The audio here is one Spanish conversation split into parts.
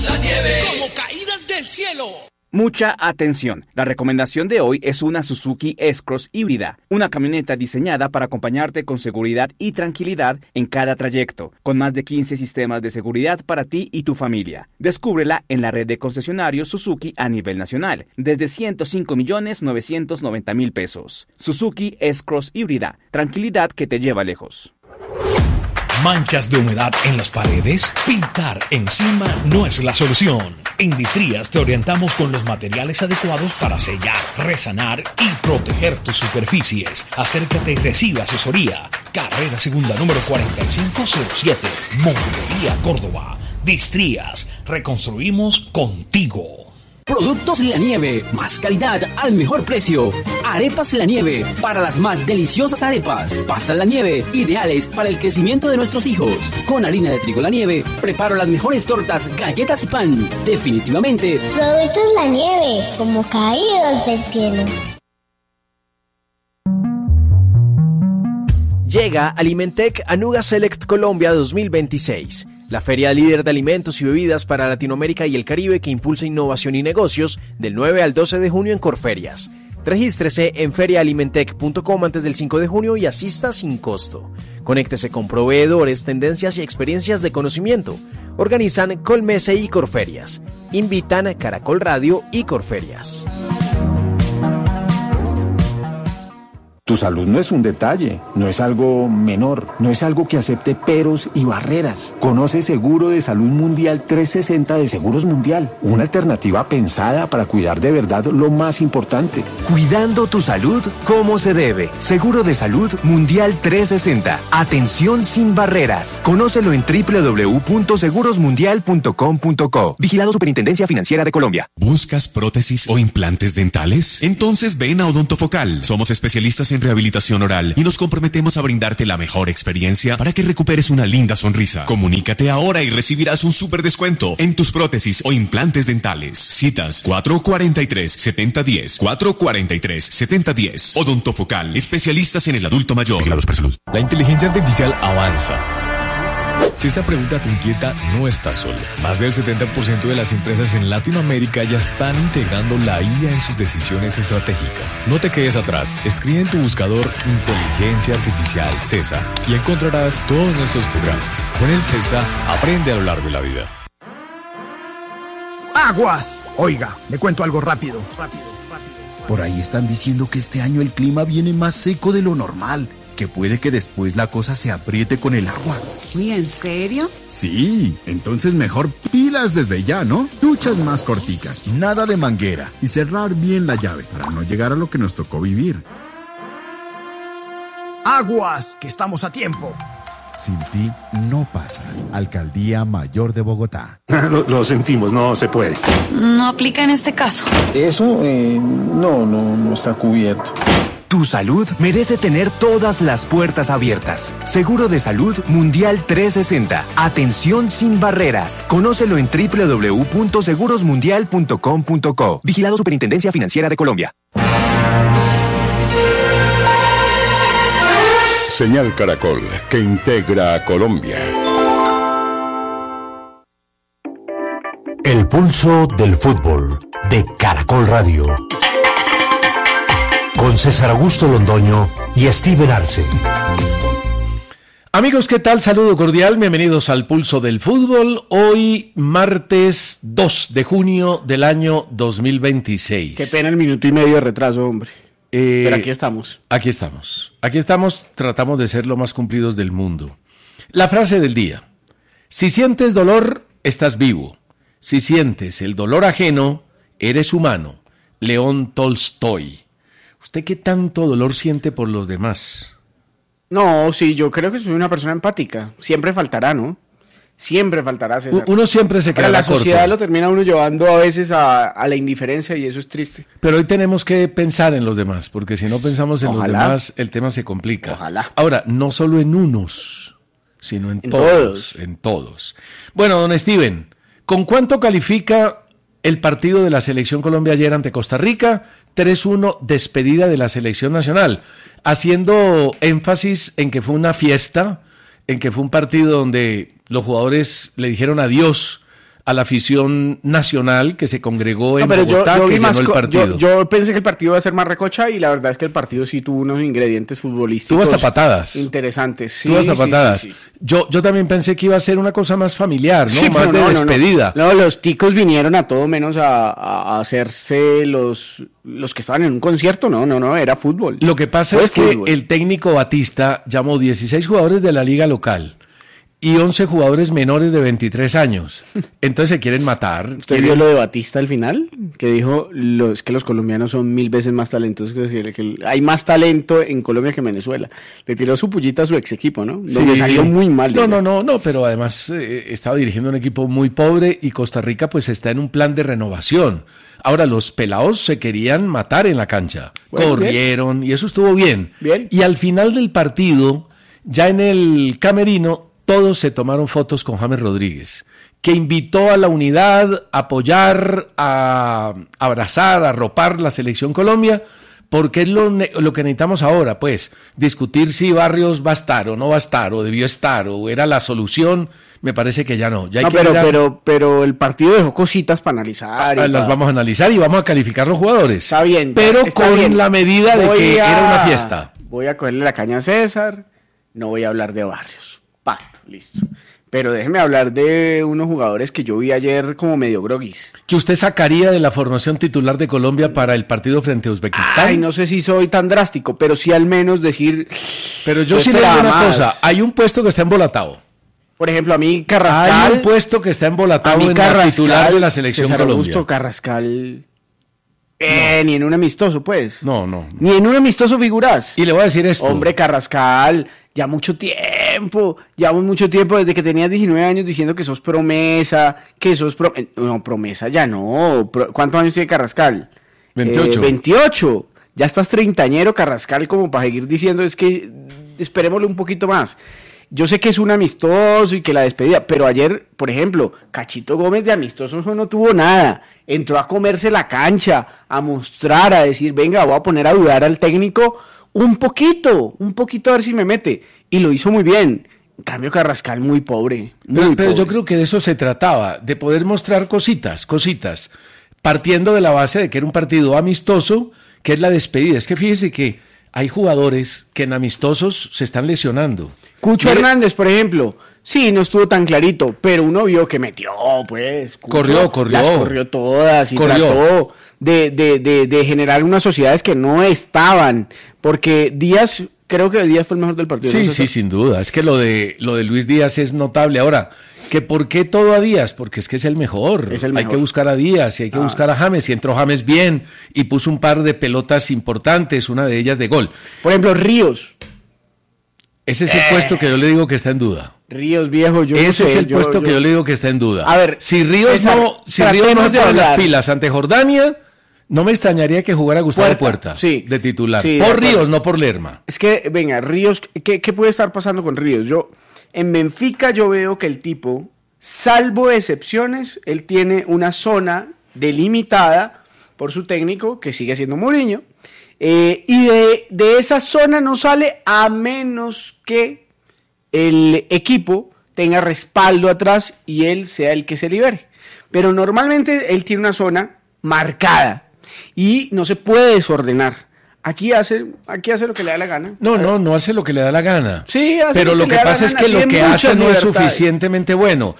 La nieve como caídas del cielo. Mucha atención. La recomendación de hoy es una Suzuki S-Cross híbrida, una camioneta diseñada para acompañarte con seguridad y tranquilidad en cada trayecto, con más de 15 sistemas de seguridad para ti y tu familia. Descúbrela en la red de concesionarios Suzuki a nivel nacional, desde 105.990.000 pesos. Suzuki S-Cross híbrida, tranquilidad que te lleva lejos. ¿Manchas de humedad en las paredes? Pintar encima no es la solución. En Distrías te orientamos con los materiales adecuados para sellar, resanar y proteger tus superficies. Acércate y recibe asesoría. Carrera Segunda número 4507, Montería, Córdoba. Distrías, reconstruimos contigo. Productos La Nieve, más calidad al mejor precio. Arepas La Nieve, para las más deliciosas arepas. Pastas La Nieve, ideales para el crecimiento de nuestros hijos. Con harina de trigo La Nieve, preparo las mejores tortas, galletas y pan. Definitivamente, Productos La Nieve, como caídos del cielo. Llega Alimentec Anuga Select Colombia 2026, la feria líder de alimentos y bebidas para Latinoamérica y el Caribe que impulsa innovación y negocios del 9 al 12 de junio en Corferias. Regístrese en feriaalimentec.com antes del 5 de junio y asista sin costo. Conéctese con proveedores, tendencias y experiencias de conocimiento. Organizan Colmese y Corferias. Invitan Caracol Radio y Corferias. Tu salud no es un detalle, no es algo menor, no es algo que acepte peros y barreras. Conoce Seguro de Salud Mundial 360 de Seguros Mundial, una alternativa pensada para cuidar de verdad lo más importante. Cuidando tu salud como se debe. Seguro de Salud Mundial 360. Atención sin barreras. Conócelo en www.segurosmundial.com.co. Vigilado Superintendencia Financiera de Colombia. ¿Buscas prótesis o implantes dentales? Entonces ven a Odontofocal. Somos especialistas en rehabilitación oral y nos comprometemos a brindarte la mejor experiencia para que recuperes una linda sonrisa. Comunícate ahora y recibirás un súper descuento en tus prótesis o implantes dentales. Citas 443-7010, 443-7010. Odontofocal, especialistas en el adulto mayor. Vigilados por salud. La inteligencia artificial avanza. Si esta pregunta te inquieta, no estás solo. Más del 70% de las empresas en Latinoamérica ya están integrando la IA en sus decisiones estratégicas. No te quedes atrás. Escribe en tu buscador Inteligencia Artificial CESA y encontrarás todos nuestros programas. Con el CESA, aprende a lo largo de la vida. ¡Aguas! Oiga, le cuento algo rápido. Por ahí están diciendo que este año el clima viene más seco de lo normal, que puede que después la cosa se apriete con el agua. Uy, ¿en serio? Sí, entonces mejor pilas desde ya, ¿no? Duchas más corticas, nada de manguera y cerrar bien la llave para no llegar a lo que nos tocó vivir. ¡Aguas! Que estamos a tiempo. Sin ti no pasa. Alcaldía Mayor de Bogotá. Lo sentimos, no se puede. No aplica en este caso. Eso no está cubierto. Tu salud merece tener todas las puertas abiertas. Seguro de Salud Mundial 360. Atención sin barreras. Conócelo en www.segurosmundial.com.co. Vigilado Superintendencia Financiera de Colombia. Señal Caracol, que integra a Colombia. El pulso del fútbol de Caracol Radio. Con César Augusto Londoño y Steven Arce. Amigos, ¿qué tal? Saludo cordial, bienvenidos al Pulso del Fútbol. Hoy, martes 2 de junio del año 2026. Qué pena el minuto y medio de retraso, hombre. Pero aquí estamos. Aquí estamos, tratamos de ser lo más cumplidos del mundo. La frase del día: si sientes dolor, estás vivo. Si sientes el dolor ajeno, eres humano. León Tolstoy. ¿Usted qué tanto dolor siente por los demás? No, sí, yo creo que soy una persona empática. Siempre faltará, ¿no? Siempre faltará, César. Uno siempre se queda corto. La corto. sociedad lo termina uno llevando a veces a la indiferencia y eso es triste. Pero hoy tenemos que pensar en los demás, porque si no pensamos en los demás, el tema se complica. Ojalá. Ahora, no solo en unos, sino en todos. En todos. Bueno, don Steven, ¿con cuánto califica el partido de la Selección Colombia ayer ante Costa Rica? 3-1, despedida de la Selección Nacional, haciendo énfasis en que fue una fiesta, en que fue un partido donde los jugadores le dijeron adiós a la afición nacional que se congregó en Bogotá, que llenó el partido. Yo pensé que el partido iba a ser más recocha y la verdad es que el partido sí tuvo unos ingredientes futbolísticos. Tuvo hasta patadas. Interesantes. Sí, tuvo hasta patadas. Sí. Yo también pensé que iba a ser una cosa más familiar, ¿no? Más de despedida. No, los ticos vinieron a todo menos a hacerse los que estaban en un concierto. No, era fútbol. Lo que pasa es que el técnico Batista llamó 16 jugadores de la liga local y 11 jugadores menores de 23 años. Entonces se quieren matar. ¿Usted vio lo de Batista al final? Que dijo es que los colombianos son 1000 veces más talentosos. Que hay más talento en Colombia que en Venezuela. Le tiró su pullita a su ex equipo, ¿no? Sí. Donde salió muy mal. No, pero además estaba dirigiendo un equipo muy pobre y Costa Rica pues está en un plan de renovación. Ahora, los pelados se querían matar en la cancha. Bueno, corrieron bien. Y eso estuvo bien. Y al final del partido, ya en el camerino, todos se tomaron fotos con James Rodríguez, que invitó a la unidad a apoyar, a abrazar, a arropar la selección Colombia, porque es lo que necesitamos ahora, pues, discutir si Barrios va a estar o no va a estar, o debió estar, o era la solución. Me parece que ya no. Ya hay pero el partido dejó cositas para analizar. Las vamos a analizar y vamos a calificar los jugadores. Está bien. Pero con la medida de que era una fiesta. Voy a cogerle la caña a César, no voy a hablar de Barrios. Pacto, listo. Pero déjeme hablar de unos jugadores que yo vi ayer como medio groguis. ¿Que usted sacaría de la formación titular de Colombia para el partido frente a Uzbekistán? Ay, no sé si soy tan drástico, pero sí al menos decir... Pero yo sí le digo una cosa, hay un puesto que está embolatado. Por ejemplo, a mí Carrascal... Hay un puesto que está embolatado en la titular de la selección César Colombia. Augusto Carrascal... Ni en un amistoso, pues. No. Ni en un amistoso figuras. Y le voy a decir esto. Hombre, Carrascal, llevamos mucho tiempo desde que tenías 19 años diciendo que sos promesa, no, promesa ya no. ¿Cuántos años tiene Carrascal? 28. 28. Ya estás treintañero, Carrascal, como para seguir diciendo, es que esperémosle un poquito más. Yo sé que es un amistoso y que la despedida, pero ayer, por ejemplo, Cachito Gómez de amistoso no tuvo nada. Entró a comerse la cancha, a mostrar, a decir, venga, voy a poner a dudar al técnico un poquito a ver si me mete. Y lo hizo muy bien. En cambio, Carrascal muy pobre. Pero yo creo que de eso se trataba, de poder mostrar cositas, partiendo de la base de que era un partido amistoso, que es la despedida. Es que fíjese que hay jugadores que en amistosos se están lesionando. Cucho Hernández, por ejemplo, sí, no estuvo tan clarito, pero uno vio que metió, pues. Cucho, corrió. Las corrió todas y trató de generar unas sociedades que no estaban, porque Díaz, creo que Díaz fue el mejor del partido. Sí, sin duda, es que lo de Luis Díaz es notable. Ahora, ¿que por qué todo a Díaz? Porque es que es el mejor. Hay que buscar a Díaz y hay que buscar a James, y entró James bien y puso un par de pelotas importantes, una de ellas de gol. Por ejemplo, Ríos. Ese es el puesto que yo le digo que está en duda. Ríos, viejo, Ese es el puesto que yo le digo que está en duda. A ver, si Ríos César, no se pone las pilas ante Jordania, no me extrañaría que jugara Gustavo Puerta de titular. Sí, por Ríos, no por Lerma. Es que, venga, Ríos, ¿qué puede estar pasando con Ríos? En Benfica yo veo que el tipo, salvo excepciones, él tiene una zona delimitada por su técnico, que sigue siendo Mourinho. Y de esa zona no sale a menos que el equipo tenga respaldo atrás y él sea el que se libere. Pero normalmente él tiene una zona marcada y no se puede desordenar. Aquí hace lo que le da la gana. No hace lo que le da la gana. Sí, pero lo que pasa es que lo que hace no es suficientemente bueno.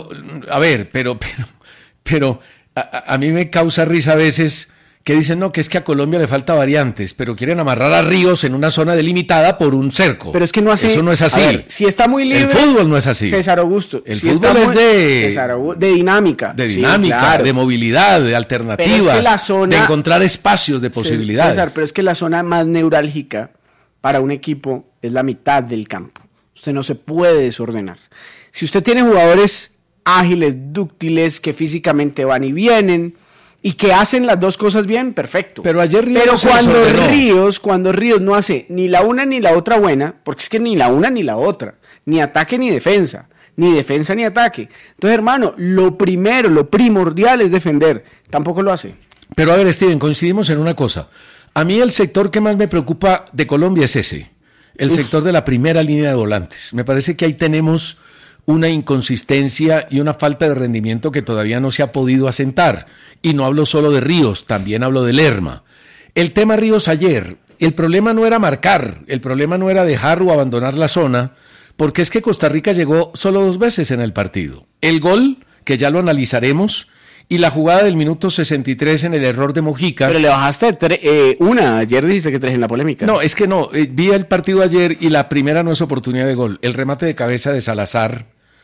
Pero a mí me causa risa a veces que dicen, no, que es que a Colombia le falta variantes, pero quieren amarrar a Ríos en una zona delimitada por un cerco. Pero es que eso no es así. A ver, si está muy libre. El fútbol no es así. César Augusto. El fútbol es de dinámica. De dinámica, sí, claro. De movilidad, de alternativas, de encontrar espacios de posibilidades. César, pero es que la zona más neurálgica para un equipo es la mitad del campo. Usted no se puede desordenar. Si usted tiene jugadores ágiles, dúctiles, que físicamente van y vienen y que hacen las dos cosas bien, perfecto. Pero ayer Ríos cuando Ríos no hace ni la una ni la otra buena, porque es que ni la una ni la otra, ni ataque ni defensa ni ataque. Entonces, hermano, lo primordial es defender. Tampoco lo hace. Pero a ver, Steven, coincidimos en una cosa. A mí el sector que más me preocupa de Colombia es ese, el sector de la primera línea de volantes. Me parece que ahí tenemos una inconsistencia y una falta de rendimiento que todavía no se ha podido asentar. Y no hablo solo de Ríos, también hablo de Lerma. El tema Ríos ayer, el problema no era marcar, el problema no era dejar o abandonar la zona, porque es que Costa Rica llegó solo 2 veces en el partido. El gol, que ya lo analizaremos, y la jugada del minuto 63 en el error de Mojica. Pero le bajaste una, ayer dijiste que 3 en la polémica. No, es que no, vi el partido ayer y la primera no es oportunidad de gol. El remate de cabeza de Salazar,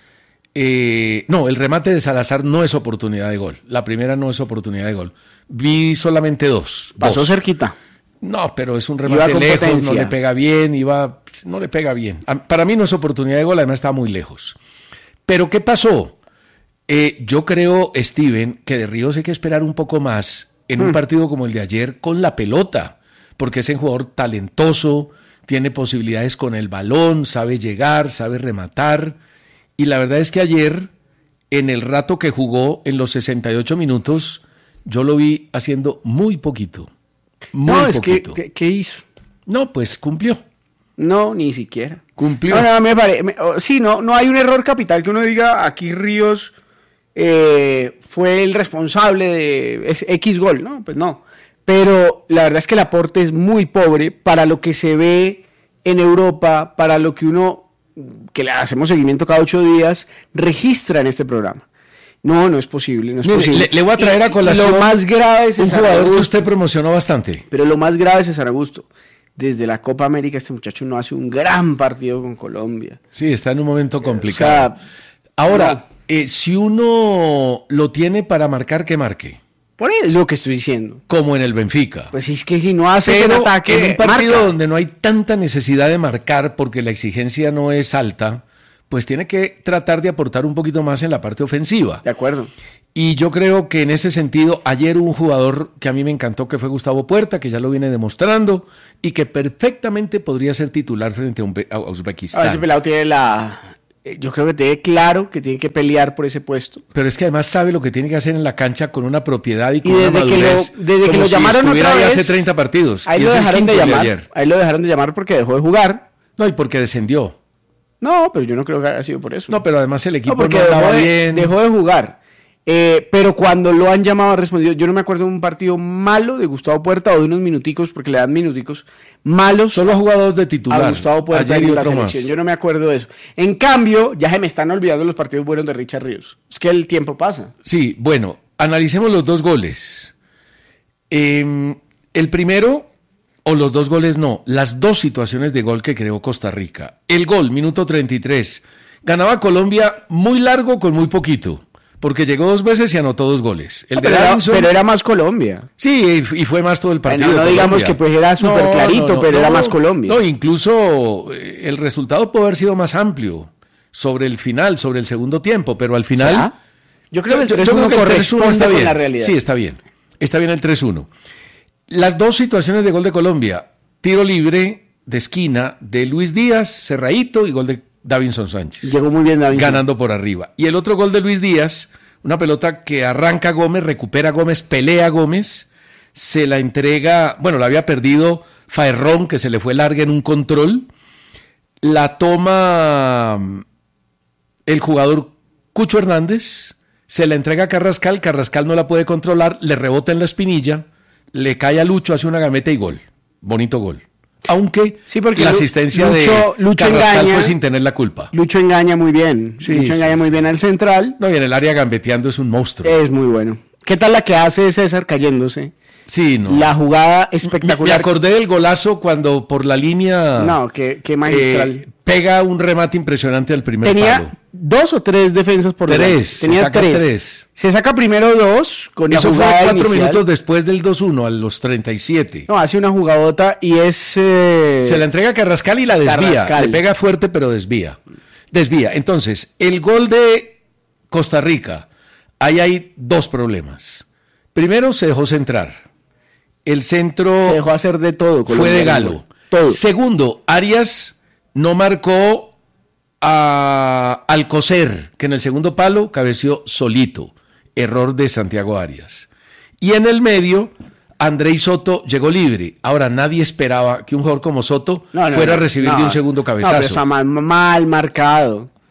el remate de Salazar no es oportunidad de gol. La primera no es oportunidad de gol. Vi solamente 2. Pasó cerquita. No, pero es un remate lejos, no le pega bien, no le pega bien. Para mí no es oportunidad de gol, además estaba muy lejos. Pero ¿qué pasó? Yo creo, Steven, que de Ríos hay que esperar un poco más en un partido como el de ayer con la pelota, porque es un jugador talentoso, tiene posibilidades con el balón, sabe llegar, sabe rematar, y la verdad es que ayer, en el rato que jugó, en los 68 minutos, yo lo vi haciendo muy poquito. Muy poquito. ¿Qué hizo? No, pues cumplió. No, ni siquiera. Cumplió. No hay un error capital que uno diga, aquí Ríos fue el responsable de X gol, ¿no? Pues no. Pero la verdad es que el aporte es muy pobre para lo que se ve en Europa, para lo que uno, que le hacemos seguimiento cada 8 días, registra en este programa. No es posible, no es posible. Le voy a traer a colación lo más grave es un jugador que usted promocionó bastante. Pero lo más grave es César Augusto. Desde la Copa América este muchacho no hace un gran partido con Colombia. Sí, está en un momento complicado. Ahora, si uno lo tiene para marcar, que marque. Por eso es lo que estoy diciendo. Como en el Benfica. Pues es que si no hace el ataque, en un partido marca. donde no hay tanta necesidad de marcar porque la exigencia no es alta, pues tiene que tratar de aportar un poquito más en la parte ofensiva. De acuerdo. Y yo creo que en ese sentido, ayer un jugador que a mí me encantó, que fue Gustavo Puerta, que ya lo viene demostrando, y que perfectamente podría ser titular frente a Uzbekistán. Ese pelado tiene yo creo que tiene claro que tiene que pelear por ese puesto. Pero es que además sabe lo que tiene que hacer en la cancha con una propiedad y con una madurez. Desde que lo llamaron otra vez, hace 30 partidos. Ahí lo dejaron de llamar. Ahí lo dejaron de llamar porque dejó de jugar. No, y porque descendió. No, pero yo no creo que haya sido por eso. No, pero además el equipo no andaba bien. Dejó de jugar. Pero cuando lo han llamado ha respondido. Yo no me acuerdo de un partido malo de Gustavo Puerta o de unos minuticos, porque le dan minuticos malos. Solo ha jugado de titular. A Gustavo Puerta en la selección. Yo no me acuerdo de eso. En cambio, ya se me están olvidando los partidos buenos de Richard Ríos. Es que el tiempo pasa. Sí, bueno, analicemos los 2 goles. El primero, o los 2 goles no, las 2 situaciones de gol que creó Costa Rica. El gol, minuto 33. Ganaba Colombia muy largo con muy poquito. Porque llegó 2 veces y anotó 2 goles. Pero era más Colombia. Sí, y fue más todo el partido. No digamos que pues era súper clarito, pero era más Colombia. No, incluso el resultado puede haber sido más amplio sobre el final, sobre el segundo tiempo, pero al final... ¿Ya? Yo creo que el 3-1 corresponde con la realidad. Sí, está bien. Está bien el 3-1. Las 2 situaciones de gol de Colombia. Tiro libre de esquina de Luis Díaz, cerradito, y gol de Davinson Sánchez. Llegó muy bien Davinson. Ganando por arriba. Y el otro gol de Luis Díaz, una pelota que arranca Gómez, recupera Gómez, pelea Gómez, se la entrega, bueno, la había perdido Faerrón, que se le fue larga en un control, la toma el jugador Cucho Hernández, se la entrega a Carrascal, Carrascal no la puede controlar, le rebota en la espinilla, le cae a Lucho, hace una gameta y gol. Bonito gol. Aunque sí, porque la asistencia Lucho Carrascal engaña, fue sin tener la culpa. Lucho engaña muy bien. Sí, Lucho engaña muy bien al central. No, y en el área gambeteando es un monstruo. Es muy bueno. ¿Qué tal la que hace César cayéndose? Sí, no. La jugada espectacular. Me acordé del golazo cuando por la línea... No, qué magistral. Pega un remate impresionante al primer palo. Tenía 2 o 3 defensas por delante. Tenía 3. Se saca primero 2 con eso la jugada fue 4 inicial. minutos después del 2-1, a los 37. No, hace una jugadota y es... Se la entrega a Carrascal y la desvía. Carrascal. Le pega fuerte, pero desvía. Entonces, el gol de Costa Rica, ahí hay 2 problemas. Primero, se dejó centrar. El centro... Se dejó hacer de todo. Fue de Galo. Todo. Segundo, Arias no marcó a Alcocer, que en el segundo palo cabeció solito. Error de Santiago Arias. Y en el medio, Andrei Soto llegó libre. Ahora, nadie esperaba que un jugador como Soto fuera a recibir de un segundo cabezazo. No, pero está mal marcado.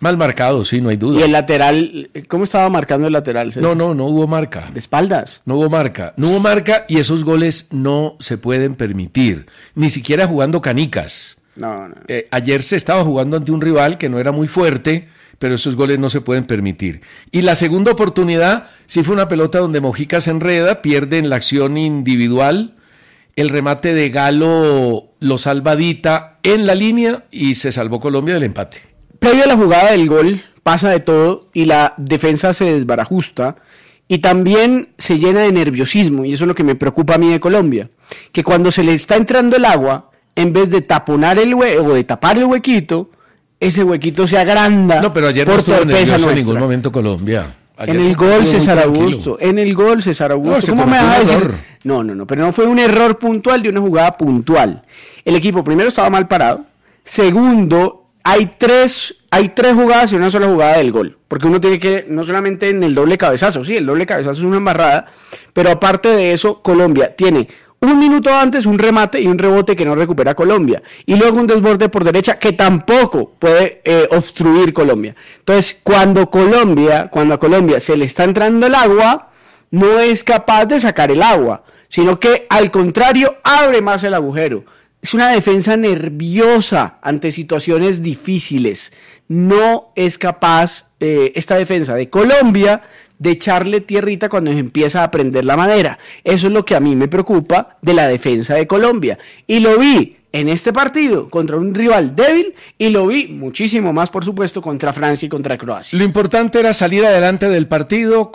Mal marcado, sí, no hay duda. Y el lateral, ¿cómo estaba marcando el lateral, César? No hubo marca. ¿De espaldas? No hubo marca y esos goles no se pueden permitir, ni siquiera jugando canicas. No. Ayer se estaba jugando ante un rival que no era muy fuerte, pero esos goles no se pueden permitir. Y la segunda oportunidad, sí fue una pelota donde Mojica se enreda, pierde en la acción individual, el remate de Galo lo salva Dita en la línea y se salvó Colombia del empate. Previo a la jugada del gol pasa de todo y la defensa se desbarajusta y también se llena de nerviosismo, y eso es lo que me preocupa a mí de Colombia, que cuando se le está entrando el agua, en vez de taponar el hueco o de tapar el huequito, ese huequito se agranda. No, pero ayer por no estuvo torpeza nervioso en nuestra. ningún momento Colombia. Ayer En el gol, César Augusto. En el gol, César Augusto. ¿Cómo me vas a decir? No, pero no fue un error puntual de una jugada puntual. El equipo primero estaba mal parado. Segundo, hay tres jugadas y una sola jugada del gol. Porque uno tiene que, no solamente en el doble cabezazo, sí, el doble cabezazo es una embarrada, pero aparte de eso, Colombia tiene un minuto antes un remate y un rebote que no recupera Colombia. Y luego un desborde por derecha que tampoco puede obstruir Colombia. Entonces, cuando a Colombia se le está entrando el agua, no es capaz de sacar el agua, sino que al contrario abre más el agujero. Es una defensa nerviosa ante situaciones difíciles. No es capaz esta defensa de Colombia de echarle tierrita cuando se empieza a prender la madera. Eso es lo que a mí me preocupa de la defensa de Colombia. Y lo vi en este partido contra un rival débil y lo vi muchísimo más, por supuesto, contra Francia y contra Croacia. Lo importante era salir adelante del partido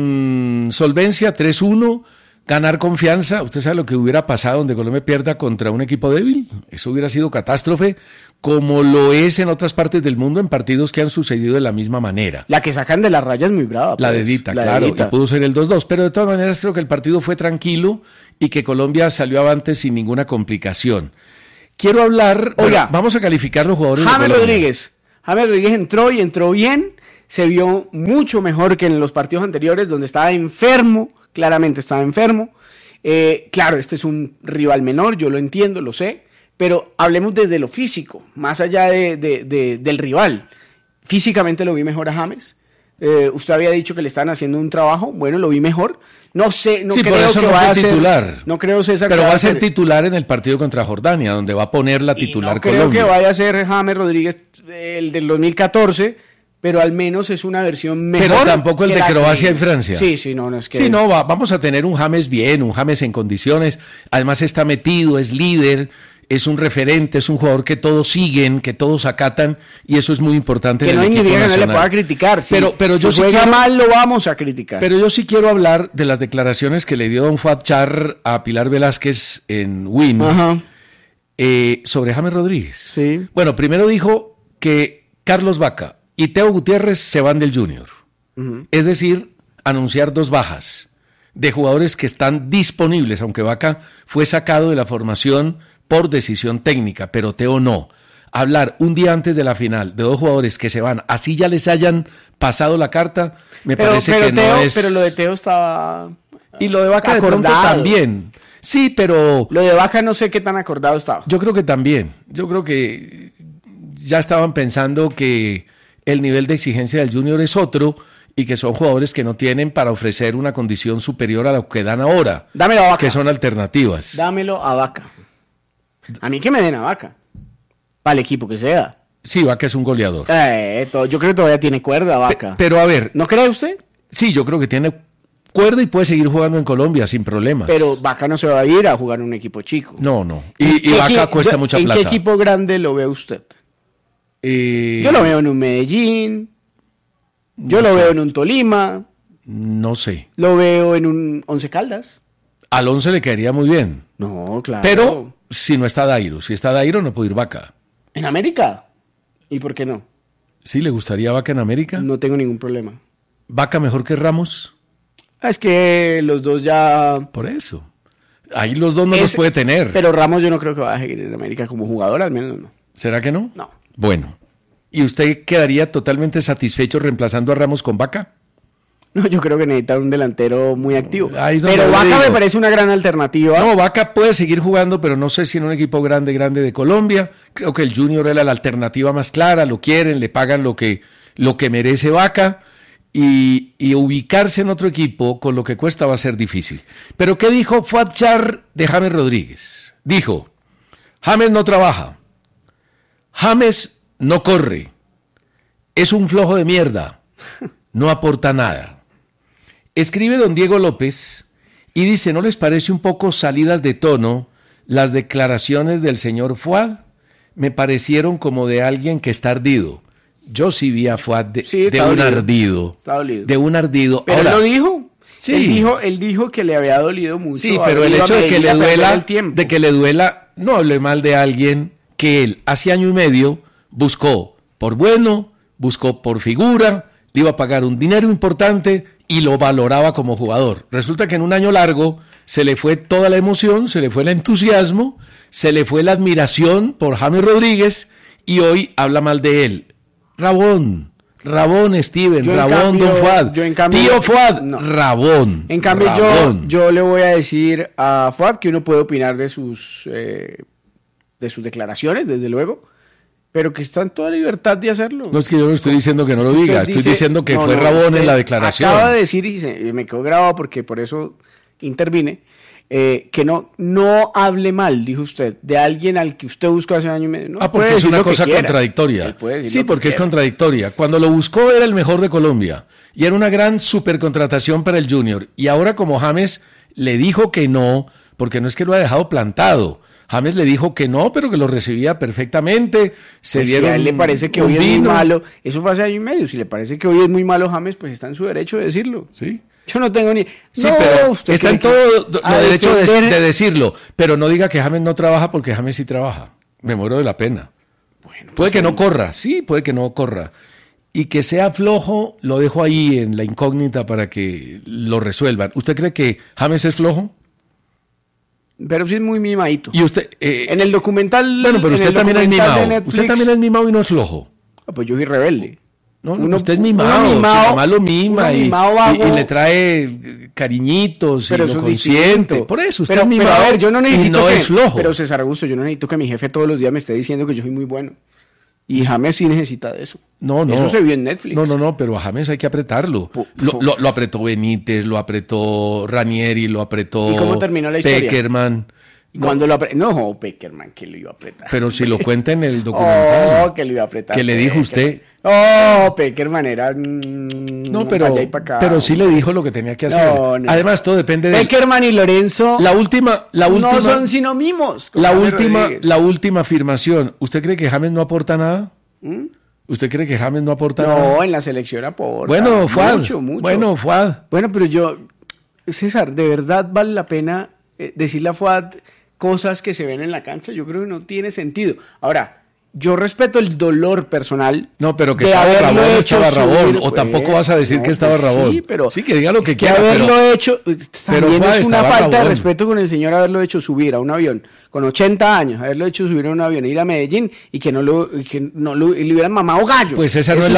con solvencia, 3-1, ganar confianza. Usted sabe lo que hubiera pasado donde Colombia pierda contra un equipo débil. Eso hubiera sido catástrofe, como lo es en otras partes del mundo en partidos que han sucedido de la misma manera. La que sacan de la raya es muy brava. La de Dita, claro, y pudo ser el 2-2, pero de todas maneras creo que el partido fue tranquilo y que Colombia salió avante sin ninguna complicación. Quiero hablar, vamos a calificar los jugadores James de Colombia. James Rodríguez entró bien, se vio mucho mejor que en los partidos anteriores donde estaba enfermo, claramente estaba enfermo. Claro, este es un rival menor, yo lo entiendo, lo sé, pero hablemos desde lo físico, más allá del rival. Físicamente lo vi mejor a James. Usted había dicho que le estaban haciendo un trabajo, bueno, lo vi mejor. No sé, no sí, creo por eso que no vaya a fue ser titular. No creo, César, pero va a ser titular en el partido contra Jordania, donde va a poner la titular Colombia. Colombia. Creo que vaya a ser James Rodríguez el del 2014, pero al menos es una versión mejor. Pero tampoco el de Croacia y Francia. Sí, no es que... Sí, no, vamos a tener un James bien, un James en condiciones, además está metido, es líder, es un referente, es un jugador que todos siguen, que todos acatan, y eso es muy importante. Que no significa que no le pueda criticar. Si pero yo si juega mal, lo vamos a criticar. Pero yo sí quiero hablar de las declaraciones que le dio don Fuad Char a Pilar Velázquez en Win sobre James Rodríguez. Sí. Bueno, primero dijo que Carlos Vaca y Teo Gutiérrez se van del Junior. Es decir, anunciar 2 bajas de jugadores que están disponibles, aunque Vaca fue sacado de la formación por decisión técnica, pero Teo no. Hablar un día antes de la final de 2 jugadores que se van, así ya les hayan pasado la carta, me parece que Teo, no es... Pero lo de Teo estaba... Y lo de Vaca acordado. De pronto también. Sí, pero... Lo de Vaca no sé qué tan acordado estaba. Yo creo que también. Yo creo que ya estaban pensando que el nivel de exigencia del Junior es otro y que son jugadores que no tienen para ofrecer una condición superior a lo que dan ahora. Dámelo a Vaca. Que son alternativas. Dámelo a Vaca. A mí que me den a Vaca. Para el equipo que sea. Sí, Vaca es un goleador. Yo creo que todavía tiene cuerda Vaca. Pero a ver. ¿No cree usted? Sí, yo creo que tiene cuerda y puede seguir jugando en Colombia sin problemas. Pero Vaca no se va a ir a jugar en un equipo chico. No. Y Vaca cuesta mucha plata. ¿En qué equipo grande lo ve usted? Yo lo veo en un Medellín. Yo lo veo en un Tolima. No sé. Lo veo en un Once Caldas. Al 11 le quedaría muy bien. No, claro. Pero si no está Dairo. Si está Dairo no puede ir Vaca. ¿En América? ¿Y por qué no? ¿Sí le gustaría Vaca en América? No tengo ningún problema. ¿Vaca mejor que Ramos? Es que los dos ya... Por eso. Ahí los dos no los puede tener. Pero Ramos yo no creo que vaya a seguir en América como jugador, al menos no. ¿Será que no? No. Bueno. ¿Y usted quedaría totalmente satisfecho reemplazando a Ramos con Vaca? No, yo creo que necesita un delantero muy activo. Pero Vaca me parece una gran alternativa. No, Vaca puede seguir jugando, pero no sé si en un equipo grande de Colombia. Creo que el Junior era la alternativa más clara, lo quieren, le pagan lo que lo que merece Vaca, y ubicarse en otro equipo con lo que cuesta va a ser difícil. Pero ¿qué dijo Fuad Char de James Rodríguez? Dijo, James no trabaja, James no corre, es un flojo de mierda, no aporta nada. Escribe don Diego López y dice, ¿no les parece un poco salidas de tono las declaraciones del señor Fuad? Me parecieron como de alguien que está ardido. Yo sí vi a Fuad de un ardido. Está dolido. De un ardido. Pero ahora, él lo dijo. Sí. Él dijo que le había dolido mucho. Sí, pero el hecho de que le duela, no hable mal de alguien que él hace año y medio buscó por bueno, buscó por figura, le iba a pagar un dinero importante y lo valoraba como jugador. Resulta que en un año largo se le fue toda la emoción, se le fue el entusiasmo, se le fue la admiración por James Rodríguez y hoy habla mal de él. Rabón, Steven, Rabón, don Fuad, tío Fuad, no. Rabón. En cambio, Rabón. yo le voy a decir a Fuad que uno puede opinar de sus declaraciones, desde luego, pero que está en toda libertad de hacerlo. No es que yo no estoy diciendo que no lo diga, estoy diciendo que fue Rabón en la declaración. Acaba de decir, y me quedó grabado porque por eso intervine, que no hable mal, dijo usted, de alguien al que usted buscó hace año y medio. No, porque es una cosa contradictoria. Sí, porque es contradictoria. Cuando lo buscó era el mejor de Colombia y era una gran supercontratación para el Junior. Y ahora como James le dijo que no, porque no es que lo ha dejado plantado, James le dijo que no, pero que lo recibía perfectamente. Si a él le parece que hoy es muy malo, eso fue hace año y medio. Si le parece que hoy es muy malo James, pues está en su derecho de decirlo. Sí. Yo no tengo ni... Sí, no, pero está en todo el derecho de decirlo. Pero no diga que James no trabaja porque James sí trabaja. Me muero de la pena. Bueno, puede que no corra, sí, puede que no corra. Y que sea flojo, lo dejo ahí en la incógnita para que lo resuelvan. ¿Usted cree que James es flojo? Pero sí es muy mimadito. Y usted... en el documental... Bueno, pero usted también es mimado. Usted también es mimado y no es flojo. Pues yo soy rebelde. No, usted es mimado, su mamá lo mima y le trae cariñitos pero y lo consiente. Por eso, usted es mimado, pero a ver, yo no necesito no es flojo. Pero César Augusto, yo no necesito que mi jefe todos los días me esté diciendo que yo soy muy bueno. Y James sí necesita de eso. No. Eso se vio en Netflix. No, pero a James hay que apretarlo. Lo apretó Benítez, lo apretó Ranieri, lo apretó ¿Y cómo terminó la historia? Peckerman. Cuando lo apretó... No, Peckerman, que lo iba a apretar. Pero si lo cuenta en el documental. Que lo iba a apretar. Que le dijo usted... Peckerman era... No, pero sí le dijo lo que tenía que hacer. No. Además, todo depende de... Peckerman y Lorenzo... La última no son sino mimos. La última afirmación. ¿Usted cree que James no aporta nada? ¿Usted cree que James no aporta nada? No, en la selección aporta. Bueno, Fuad. Mucho. Bueno, Fuad. Bueno, pero yo... César, ¿de verdad vale la pena decirle a Fuad cosas que se ven en la cancha? Yo creo que no tiene sentido. Ahora... Yo respeto el dolor personal. No, pero que estaba Rabón, o tampoco vas a decir que estaba Rabón. Sí, pero sí, que diga lo que quiera. Haberlo hecho, también es una falta de respeto con el señor haberlo hecho subir a un avión, con 80 años, haberlo hecho subir a un avión, ir a Medellín y que no le hubieran mamado gallo. Pues esa no es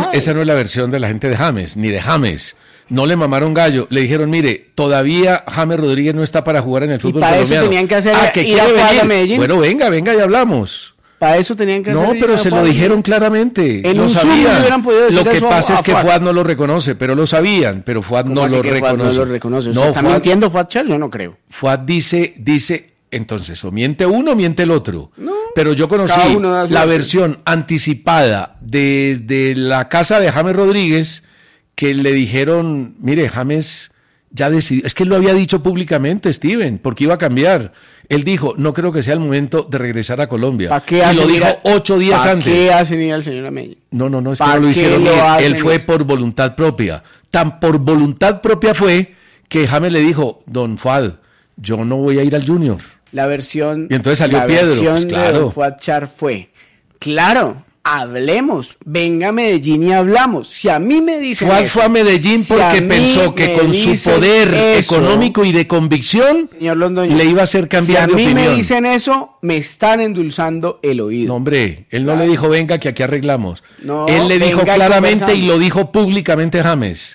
la versión de la gente de James, ni de James. No le mamaron gallo, le dijeron, mire, todavía James Rodríguez no está para jugar en el fútbol colombiano. Eso tenían que hacer ir a Medellín. Bueno, venga y hablamos. Para eso tenían que hacer. No, pero se lo dijeron claramente. En lo sabían. Lo que pasa es que Fuad no lo reconoce, pero lo sabían, pero Fuad no lo reconoce. No, ¿está mintiendo Fuad Char? Yo no creo. Fuad dice, entonces, o miente uno o miente el otro. No, pero yo conocí la versión anticipada desde la casa de James Rodríguez, que le dijeron, mire, James ya decidió, es que él lo había dicho públicamente, Steven, porque iba a cambiar. Él dijo, no creo que sea el momento de regresar a Colombia. Y lo dijo 8 días antes. ¿Para qué hacen ir al señor Amella? No, es que no lo hicieron bien. Él fue por voluntad propia. Tan por voluntad propia fue que James le dijo, don Fuad, yo no voy a ir al Junior. La versión... Y entonces salió Piedro. La versión de don Fuad Char fue, claro, hablemos, venga a Medellín y hablamos. Si a mí me dicen Fuad fue a Medellín porque pensó que con su poder económico y de convicción le iba a hacer cambiar de opinión. Si a mí me dicen eso, me están endulzando el oído. No, hombre, él no le dijo, venga, que aquí arreglamos. Él le dijo claramente y lo dijo públicamente James.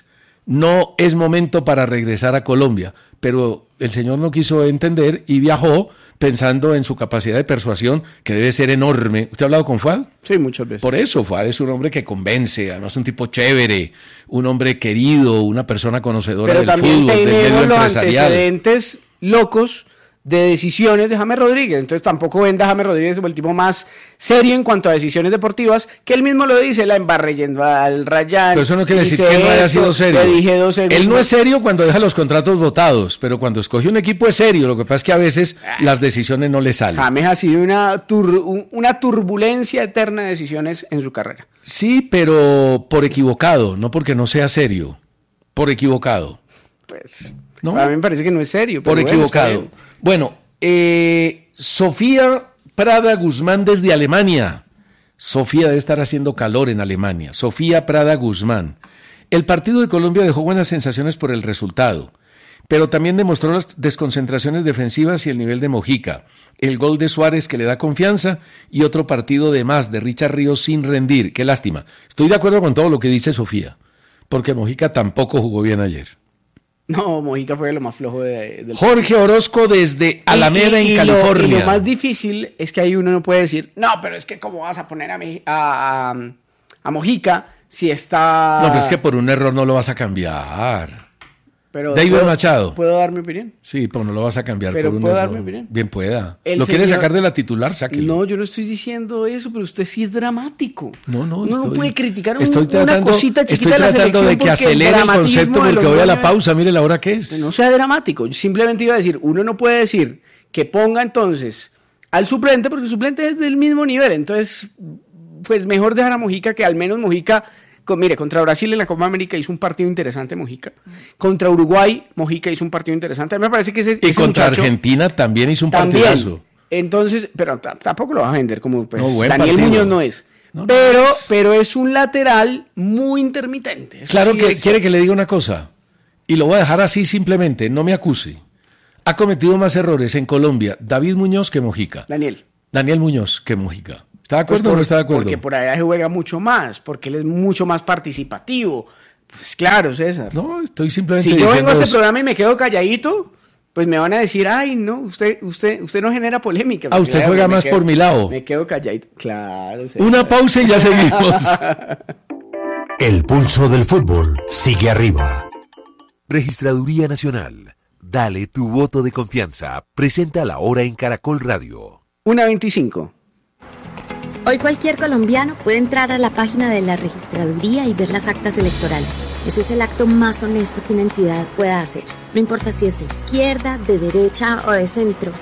no es momento para regresar a Colombia. Pero el señor no quiso entender y viajó pensando en su capacidad de persuasión, que debe ser enorme. ¿Usted ha hablado con Fuad? Sí, muchas veces. Por eso, Fuad es un hombre que convence, además un tipo chévere, un hombre querido, una persona conocedora del fútbol, del medio empresarial. Pero también tenemos los antecedentes locos de decisiones de James Rodríguez. Entonces tampoco venda a James Rodríguez como el tipo más serio en cuanto a decisiones deportivas, que él mismo lo dice, la embarré yendo al Rayán. Pero eso no quiere decir que no haya sido serio. Le dije 2 segundos. Él no es serio cuando deja los contratos votados, pero cuando escoge un equipo es serio. Lo que pasa es que a veces las decisiones no le salen. James ha sido una turbulencia eterna de decisiones en su carrera. Sí, pero por equivocado, no porque no sea serio. Por equivocado. Pues, ¿no? A mí me parece que no es serio. Por equivocado. Bueno, Sofía Prada Guzmán desde Alemania. Sofía debe estar haciendo calor en Alemania. Sofía Prada Guzmán. El partido de Colombia dejó buenas sensaciones por el resultado, pero también demostró las desconcentraciones defensivas y el nivel de Mojica. El gol de Suárez que le da confianza y otro partido de más de Richard Ríos sin rendir. Qué lástima. Estoy de acuerdo con todo lo que dice Sofía, porque Mojica tampoco jugó bien ayer. No, Mojica fue lo más flojo del Jorge Orozco desde Alameda, en California. Y lo más difícil es que ahí uno no puede decir, no, pero es que cómo vas a poner a Mojica si está... No, pero es que por un error no lo vas a cambiar. Pero David Machado. ¿Puedo dar mi opinión? Sí, pero no lo vas a cambiar pero por un ¿puedo error. dar mi opinión? Bien pueda. El ¿Lo quiere señor... sacar de la titular? Sáquelo. No, yo no estoy diciendo eso, pero usted sí es dramático. No, uno no puede criticar una cosita chiquita de la selección. Estoy tratando de que acelere el concepto porque voy a la pausa. Mire la hora que es. No sea dramático. Yo simplemente iba a decir, uno no puede decir que ponga entonces al suplente, porque el suplente es del mismo nivel. Entonces, pues mejor dejar a Mojica, que al menos Mojica... Mire, contra Brasil en la Copa América hizo un partido interesante Mojica. Contra Uruguay, Mojica hizo un partido interesante. A mí me parece que ese contra muchacho, Argentina también hizo un partidazo. Entonces, pero tampoco lo va a vender como pues, no, Daniel partido. Muñoz no es. No, pero es un lateral muy intermitente. Eso claro sí que es... quiere que le diga una cosa. Y lo voy a dejar así simplemente, no me acuse. Ha cometido más errores en Colombia David Muñoz que Mojica. Daniel Muñoz que Mojica. ¿Está de acuerdo o no está de acuerdo? Porque por allá se juega mucho más, porque él es mucho más participativo. Pues claro, César. No, estoy simplemente si yo vengo a este programa y me quedo calladito, pues me van a decir, ay, no, usted no genera polémica. Ah, usted juega más por mi lado. Me quedo calladito. Claro. César. Una pausa y ya seguimos. El pulso del fútbol sigue arriba. Registraduría Nacional. Dale tu voto de confianza. Presenta la hora en Caracol Radio. 1:25. Hoy cualquier colombiano puede entrar a la página de la registraduría y ver las actas electorales. Eso es el acto más honesto que una entidad pueda hacer. No importa si es de izquierda, de derecha o de centro.